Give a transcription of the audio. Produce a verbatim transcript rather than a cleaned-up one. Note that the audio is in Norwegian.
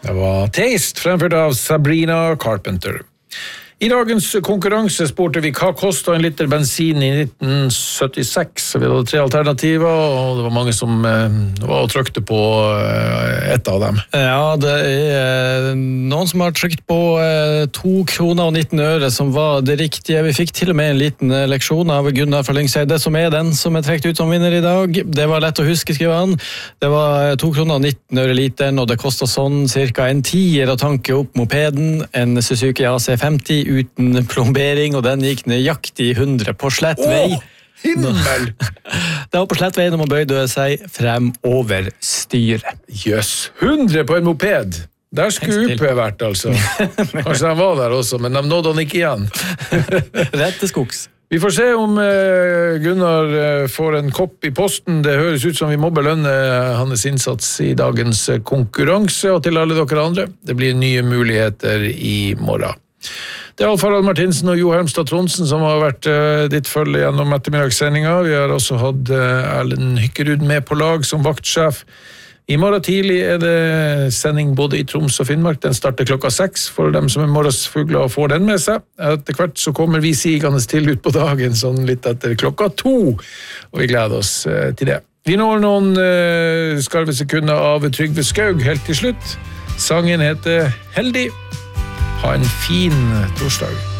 Det var Taste, fremført av Sabrina Carpenter. I dagens konkurranse spurte vi hva kostet en liter bensin i nitten syttiseks. Vi hadde tre alternativer, og det var mange som eh, var og trykte på eh, ett av dem. Ja, det er noen som har trykt på eh, to kroner og nitten øre, som var det riktige. Vi fikk til og med en liten leksjon av Gunnar fra Lyngseid. Det som er den som er trekt ut som vinner i dag. Det var lett å huske, skriver han. Det var to kroner og nitten øre literen, og det kostet sånn cirka en tier å tanke opp mopeden, en Suzuki A C femti, uten plombering, og den gikk nøyaktig hundre på slett vei. Åh, himmel! Det var på slett vei når man bøyde seg frem over styret. Jøss, hundre på en moped! Der skulle U P vært, altså. Kanskje han var der også, men de nådde han ikke igjen. Rett til skogs. Vi får se om uh, Gunnar uh, får en kopp i posten. Det høres ut som vi må belønne hans innsats i dagens konkurranse, og til alle dere andre. Det blir nye muligheter i morgen. Det er Alf Harald Martinsen og Jo Hermstad Trondsen som har vært uh, ditt følge gjennom ettermiddagssendinga. Vi har også hatt uh, Erlend Hykkerud med på lag som vaktsjef. I morgen tidlig er det sending både i Troms og Finnmark. Den starter klokka seks for dem som er morgensfugler og får den med seg. Etter hvert så kommer vi sigende til ut på dagen, sånn litt etter klokka to, og vi gleder oss uh, til det. Vi når noen uh, skarve sekunder av Trygve Skaug helt til slutt. Sangen heter Heldig. Ha en fin torsdag.